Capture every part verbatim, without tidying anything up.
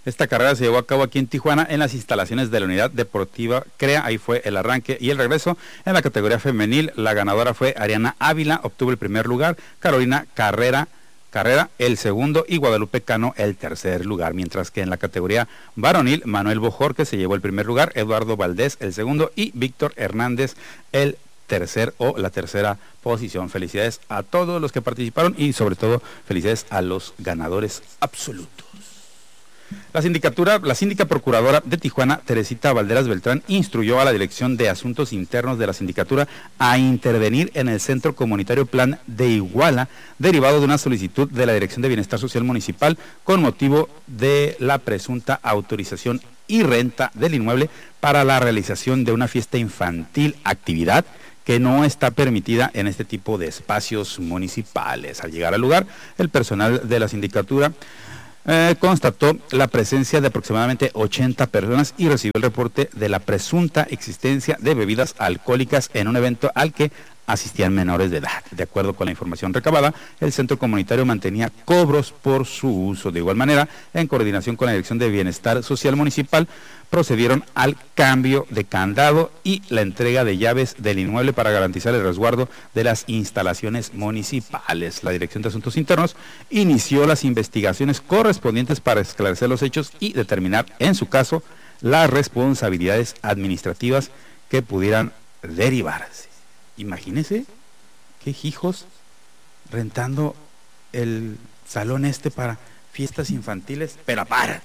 Esta carrera se llevó a cabo aquí en Tijuana en las instalaciones de la Unidad Deportiva CREA, ahí fue el arranque y el regreso. En la categoría femenil, la ganadora fue Ariana Ávila, obtuvo el primer lugar, Carolina Carrera, Carrera el segundo y Guadalupe Cano el tercer lugar, mientras que en la categoría varonil, Manuel Bojorque se llevó el primer lugar, Eduardo Valdés el segundo y Víctor Hernández el tercer o la tercera posición. Felicidades a todos los que participaron y sobre todo felicidades a los ganadores absolutos. La sindicatura, la síndica procuradora de Tijuana, Teresita Valderas Beltrán, instruyó a la Dirección de Asuntos Internos de la sindicatura a intervenir en el Centro Comunitario Plan de Iguala, derivado de una solicitud de la Dirección de Bienestar Social Municipal con motivo de la presunta autorización y renta del inmueble para la realización de una fiesta infantil, actividad que no está permitida en este tipo de espacios municipales. Al llegar al lugar, el personal de la sindicatura Eh, constató la presencia de aproximadamente ochenta personas y recibió el reporte de la presunta existencia de bebidas alcohólicas en un evento al que asistían menores de edad. De acuerdo con la información recabada, el centro comunitario mantenía cobros por su uso. De igual manera, en coordinación con la Dirección de Bienestar Social Municipal, procedieron al cambio de candado y la entrega de llaves del inmueble para garantizar el resguardo de las instalaciones municipales. La Dirección de Asuntos Internos inició las investigaciones correspondientes para esclarecer los hechos y determinar, en su caso, las responsabilidades administrativas que pudieran derivarse. Imagínese qué hijos rentando el salón este para fiestas infantiles, pero aparte,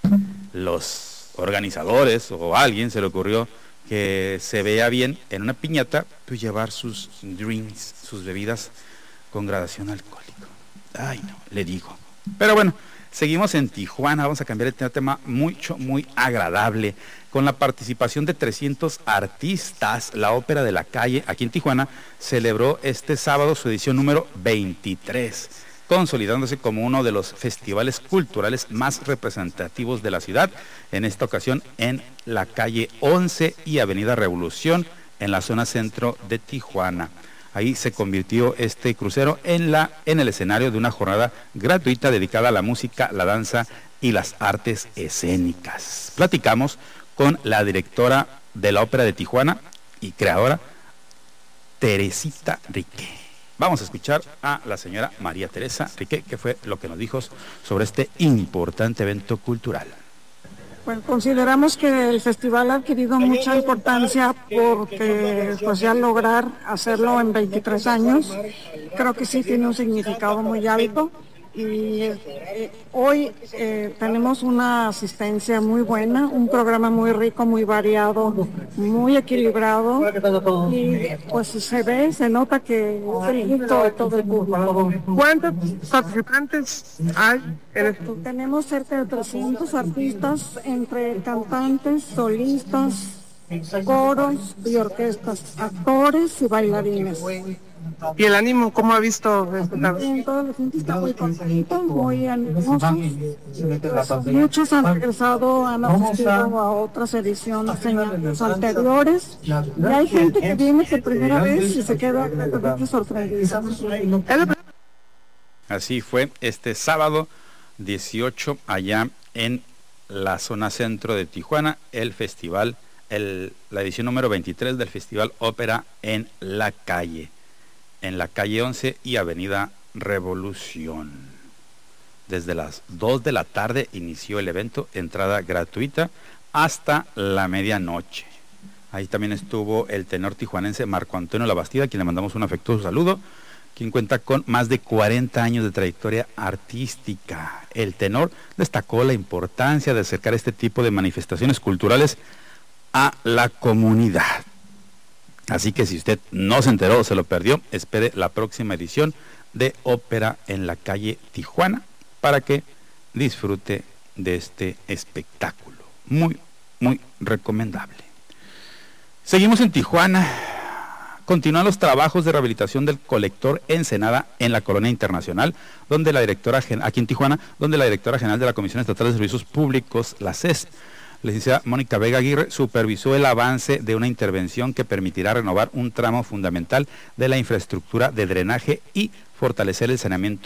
los organizadores o a alguien se le ocurrió que se vea bien en una piñata, pues llevar sus drinks, sus bebidas con gradación alcohólica. Ay, no, le digo. Pero bueno, seguimos en Tijuana, vamos a cambiar el tema mucho, muy agradable. Con la participación de trescientos artistas, la Ópera de la Calle, aquí en Tijuana, celebró este sábado su edición número veintitrés, consolidándose como uno de los festivales culturales más representativos de la ciudad, en esta ocasión en la calle once y Avenida Revolución, en la zona centro de Tijuana. Ahí se convirtió este crucero en, la, en el escenario de una jornada gratuita dedicada a la música, la danza y las artes escénicas. Platicamos con la directora de la Ópera de Tijuana y creadora, Teresita Riqué. Vamos a escuchar a la señora María Teresa Riqué, que fue lo que nos dijo sobre este importante evento cultural. Bueno, consideramos que el festival ha adquirido mucha importancia porque pues ya lograr hacerlo en veintitrés años, creo que sí tiene un significado muy alto. Y eh, hoy eh, tenemos una asistencia muy buena, un programa muy rico, muy variado, muy equilibrado y pues se ve, se nota que es el gusto de todo el público. ¿Cuántos participantes hay en esto? Tenemos cerca de trescientos artistas entre cantantes, solistas, coros y orquestas, actores y bailarines. ¿Y el ánimo cómo ha visto este tarde? En toda la gente está muy contenta, muy animosos. Pues, muchos han regresado, han asistido a otras ediciones en años anteriores. Y hay gente que viene por primera vez y se queda sorprendida. Así fue este sábado dieciocho allá en la zona centro de Tijuana, el festival, el, la edición número veintitrés del Festival Ópera en la Calle. En la calle once y Avenida Revolución. Desde las dos de la tarde inició el evento, entrada gratuita hasta la medianoche. Ahí también estuvo el tenor tijuanense Marco Antonio Labastida, a quien le mandamos un afectuoso saludo, quien cuenta con más de cuarenta años de trayectoria artística. El tenor destacó la importancia de acercar este tipo de manifestaciones culturales a la comunidad. Así que si usted no se enteró o se lo perdió, espere la próxima edición de Ópera en la Calle Tijuana para que disfrute de este espectáculo. Muy, muy recomendable. Seguimos en Tijuana. Continúan los trabajos de rehabilitación del colector Ensenada en la Colonia Internacional, donde la directora, aquí en Tijuana, donde la directora general de la Comisión Estatal de Servicios Públicos, la C E S, la licenciada Mónica Vega Aguirre, supervisó el avance de una intervención que permitirá renovar un tramo fundamental de la infraestructura de drenaje y fortalecer el saneamiento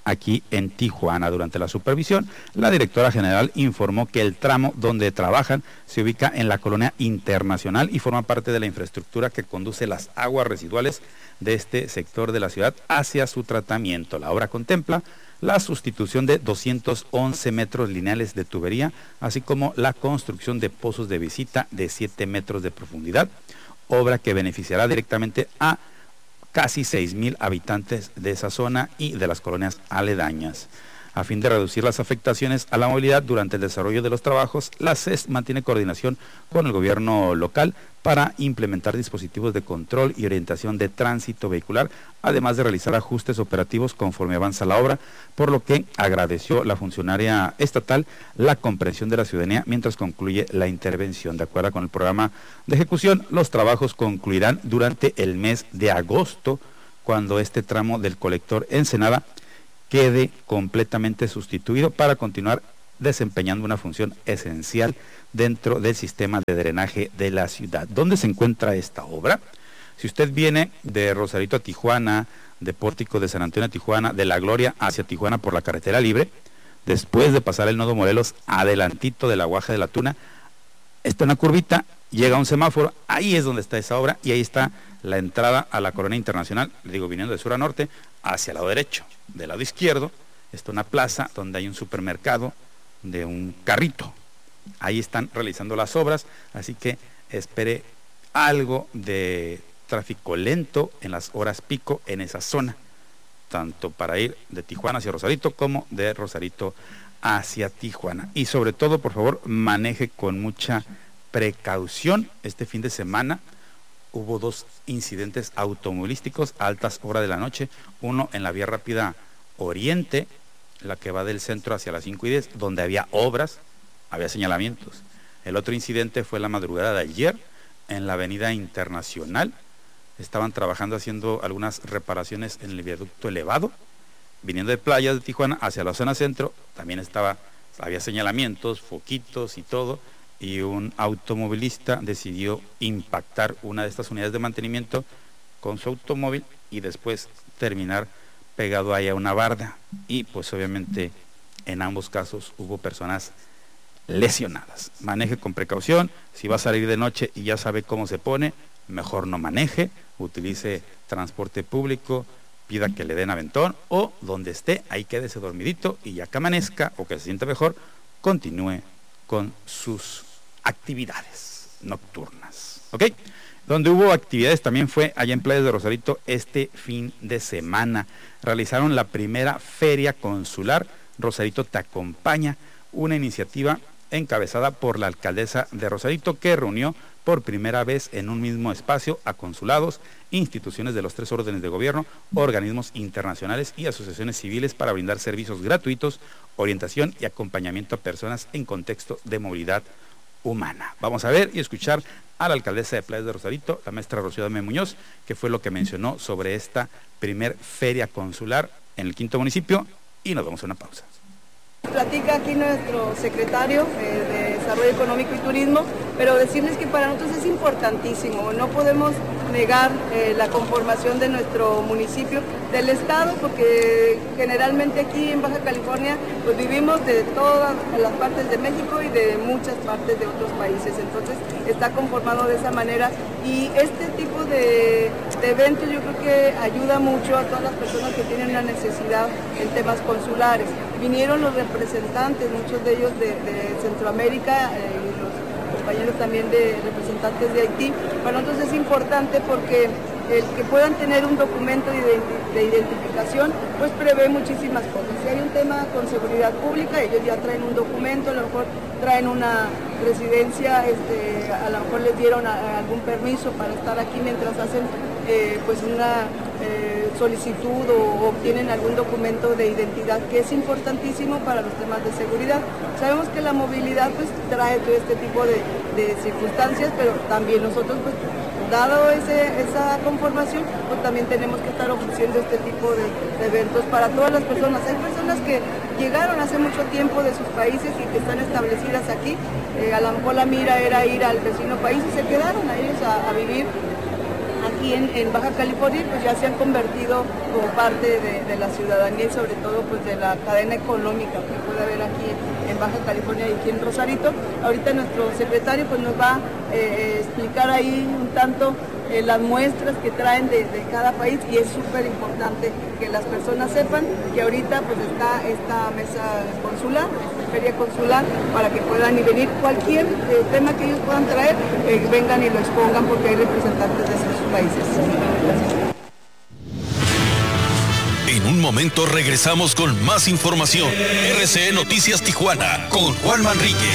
aquí en Tijuana. Durante la supervisión, la directora general informó que el tramo donde trabajan se ubica en la colonia Internacional y forma parte de la infraestructura que conduce las aguas residuales de este sector de la ciudad hacia su tratamiento. La obra contempla la sustitución de doscientos once metros lineales de tubería, así como la construcción de pozos de visita de siete metros de profundidad, obra que beneficiará directamente a casi seis mil habitantes de esa zona y de las colonias aledañas. A fin de reducir las afectaciones a la movilidad durante el desarrollo de los trabajos, la C E S mantiene coordinación con el gobierno local para implementar dispositivos de control y orientación de tránsito vehicular, además de realizar ajustes operativos conforme avanza la obra, por lo que agradeció la funcionaria estatal la comprensión de la ciudadanía mientras concluye la intervención. De acuerdo con el programa de ejecución, los trabajos concluirán durante el mes de agosto, cuando este tramo del colector Ensenada quede completamente sustituido para continuar desempeñando una función esencial dentro del sistema de drenaje de la ciudad. ¿Dónde se encuentra esta obra? Si usted viene de Rosarito a Tijuana, de Pórtico de San Antonio a Tijuana, de La Gloria hacia Tijuana por la carretera libre, después de pasar el nodo Morelos, adelantito de la Guaja de la Tuna, está una curvita, llega a un semáforo, ahí es donde está esa obra y ahí está la entrada a la colonia Internacional, le digo, viniendo de sur a norte, hacia el lado derecho. Del lado izquierdo está una plaza donde hay un supermercado de un carrito. Ahí están realizando las obras, así que espere algo de tráfico lento en las horas pico en esa zona, tanto para ir de Tijuana hacia Rosarito como de Rosarito hacia Tijuana. Y sobre todo, por favor, maneje con mucha precaución. Este fin de semana hubo dos incidentes automovilísticos a altas horas de la noche, uno en la vía rápida Oriente, la que va del centro hacia las cinco y diez, donde había obras, había señalamientos. El otro incidente fue la madrugada de ayer, en la avenida Internacional, estaban trabajando haciendo algunas reparaciones en el viaducto elevado, viniendo de Playas de Tijuana hacia la zona centro, también estaba, había señalamientos, foquitos y todo, y un automovilista decidió impactar una de estas unidades de mantenimiento con su automóvil y después terminar pegado ahí a una barda, y pues obviamente en ambos casos hubo personas lesionadas. Maneje con precaución, si va a salir de noche y ya sabe cómo se pone, mejor no maneje, utilice transporte público, pida que le den aventón o donde esté, ahí quédese dormidito y ya que amanezca o que se sienta mejor, continúe con sus actividades nocturnas, ¿ok? Donde hubo actividades también fue allá en Playas de Rosarito este fin de semana. Realizaron la primera feria consular Rosarito Te Acompaña, una iniciativa encabezada por la alcaldesa de Rosarito que reunió por primera vez en un mismo espacio a consulados, instituciones de los tres órdenes de gobierno, organismos internacionales y asociaciones civiles para brindar servicios gratuitos, orientación y acompañamiento a personas en contexto de movilidad humana. Vamos a ver y escuchar a la alcaldesa de Playas de Rosarito, la maestra Rocío Dame Muñoz, que fue lo que mencionó sobre esta primer feria consular en el quinto municipio, y nos vamos a una pausa. Platica aquí nuestro secretario eh, de Desarrollo Económico y Turismo, pero decirles que para nosotros es importantísimo, no podemos negar eh, la conformación de nuestro municipio, del estado, porque generalmente aquí en Baja California pues vivimos de todas las partes de México y de muchas partes de otros países, entonces está conformado de esa manera y este tipo de, de eventos yo creo que ayuda mucho a todas las personas que tienen una necesidad en temas consulares. Vinieron los representantes, muchos de ellos de, de Centroamérica, eh, y los compañeros también de representantes de Haití. Para nosotros es importante porque el que puedan tener un documento de, de identificación, pues prevé muchísimas cosas. Si hay un tema con seguridad pública, ellos ya traen un documento, a lo mejor traen una residencia, este, a lo mejor les dieron a, a algún permiso para estar aquí mientras hacen eh, pues una eh, solicitud o obtienen algún documento de identidad, que es importantísimo para los temas de seguridad. Sabemos que la movilidad pues trae todo este tipo de, de circunstancias, pero también nosotros pues dado ese, esa conformación, pues también tenemos que estar ofreciendo este tipo de, de eventos para todas las personas. Hay personas que llegaron hace mucho tiempo de sus países y que están establecidas aquí, eh, a lo mejor la mira era ir al vecino país y se quedaron a ellos a, a vivir aquí aquí en, en Baja California, pues ya se han convertido como parte de, de la ciudadanía y sobre todo pues de la cadena económica que puede haber aquí en Baja California y aquí en Rosarito. Ahorita nuestro secretario pues nos va a eh, explicar ahí un tanto eh, las muestras que traen de, de cada país, y es súper importante que las personas sepan que ahorita pues está esta mesa consular, esta feria consular, para que puedan y venir cualquier eh, tema que ellos puedan traer, eh, vengan y lo expongan porque hay representantes de esos países. Gracias. En un momento regresamos con más información. R C E Noticias Tijuana con Juan Manrique.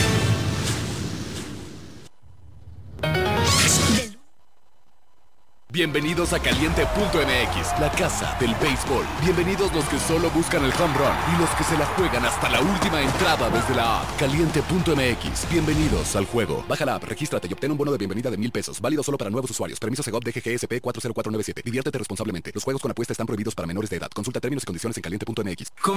Bienvenidos a Caliente punto M X, la casa del béisbol. Bienvenidos los que solo buscan el home run y los que se la juegan hasta la última entrada desde la app. Caliente punto M X, bienvenidos al juego. Baja la app, regístrate y obtén un bono de bienvenida de mil pesos, válido solo para nuevos usuarios. Permiso Segov D G G S P cuatro cero cuatro nueve siete. Diviértete responsablemente. Los juegos con apuesta están prohibidos para menores de edad. Consulta términos y condiciones en Caliente punto M X.